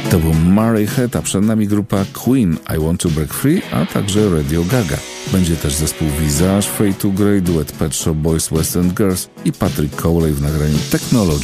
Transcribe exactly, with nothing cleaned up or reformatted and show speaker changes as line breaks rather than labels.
To był Murray Head, a przed nami grupa Queen, I Want to Break Free, a także Radio Gaga. Będzie też zespół Visage, Fade to Grey, duet Pet Shop Boys, West End Girls i Patrick Cowley w nagraniu Technology.